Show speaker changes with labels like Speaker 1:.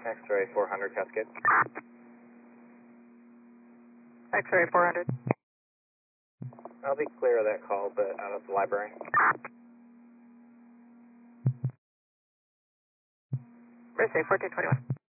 Speaker 1: X-ray 400 Cascade.
Speaker 2: X-ray 400.
Speaker 1: I'll be clear of that call, but out of the library.
Speaker 2: Birthday 1421.